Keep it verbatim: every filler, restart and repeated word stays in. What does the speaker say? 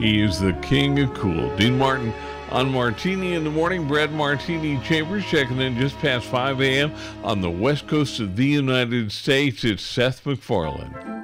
He is the king of cool. Dean Martin on Martini in the Morning. Brad Martini Chambers checking in just past five a.m. on the west coast of the United States. It's Seth MacFarlane.